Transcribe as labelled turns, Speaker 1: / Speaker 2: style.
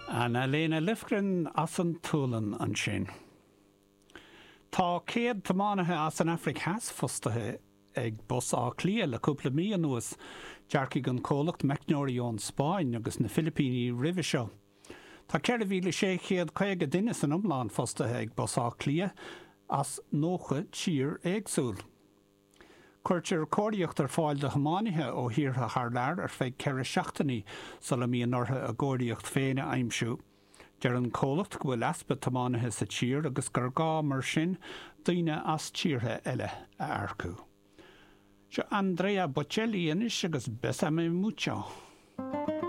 Speaker 1: Anna Lena Lifgren as an túlan an sin. Tá céad tamánathe as an Afric has fostathe ag bus á clia le cúpla mí nuas dearcaigh an cólacht meicneoirí Spáin agus na Filipíní roimhe seo. Tá 4,650 duine san umláin fostathe ag bus á clia as nócha tír éagsúil. Cuirtear cóiríocht ar fáil de hamánaithe ó thíortha thar lear ar feadh ceithre seachtaí sula míon ortha a gcóiríocht féine aimsiú. Dear an cólacht go bhfuil easpa tamánathe sa tír agus gur gá mar sin daoine as tíortha eile a airciú. Se Andrea Bocelli inis agus Besame Mucho.